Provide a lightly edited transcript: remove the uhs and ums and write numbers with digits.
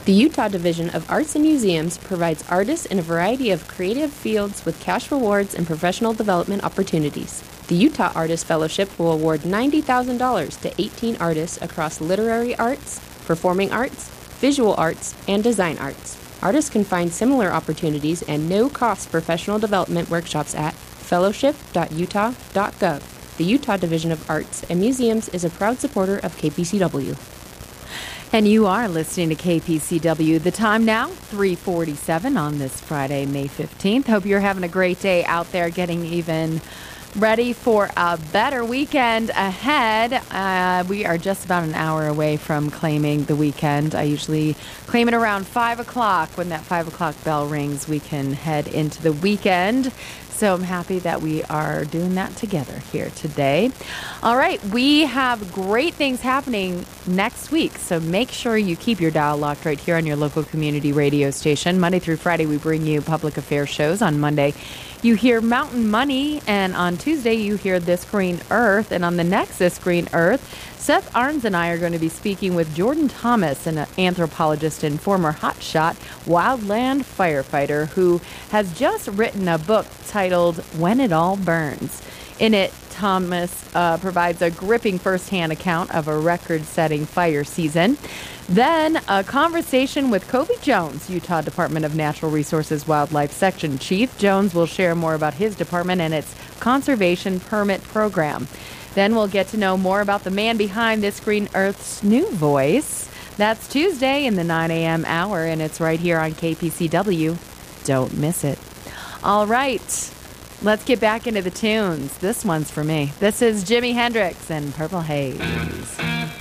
The Utah Division of Arts and Museums provides artists in a variety of creative fields with cash rewards and professional development opportunities. The Utah Artist Fellowship will award $90,000 to 18 artists across literary arts, performing arts, visual arts, and design arts. Artists can find similar opportunities and no-cost professional development workshops at fellowship.utah.gov. The Utah Division of Arts and Museums is a proud supporter of KPCW. And you are listening to KPCW. The time now, 3:47 on this Friday, May 15th. Hope you're having a great day out there, getting even ready for a better weekend ahead. We are just about an hour away from claiming the weekend. I usually claim it around 5 o'clock. When that 5 o'clock bell rings, we can head into the weekend. So I'm happy that we are doing that together here today. All right, we have great things happening next week, so make sure you keep your dial locked right here on your local community radio station. Monday through Friday, we bring you public affairs shows. On Monday, you hear Mountain Money, and on Tuesday, you hear This Green Earth. And on the next This Green Earth, Seth Arns and I are going to be speaking with Jordan Thomas, an anthropologist and former hotshot wildland firefighter who has just written a book titled When It All Burns. In it, Thomas provides a gripping firsthand account of a record-setting fire season. Then a conversation with Kobe Jones, Utah Department of Natural Resources Wildlife Section Chief. Jones will share more about his department and its conservation permit program. Then we'll get to know more about the man behind This Green Earth's new voice. That's Tuesday in the 9 a.m. hour, and it's right here on KPCW. Don't miss it. All right, let's get back into the tunes. This one's for me. This is Jimi Hendrix and Purple Haze.